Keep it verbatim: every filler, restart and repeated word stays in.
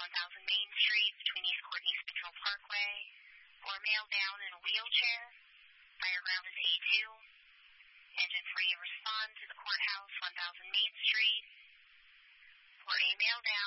one thousand Main Street between East Court and East Patrol Parkway, or male down in a wheelchair. Fire ground is A two. Engine three, respond to the courthouse, one thousand Main Street, for a male down.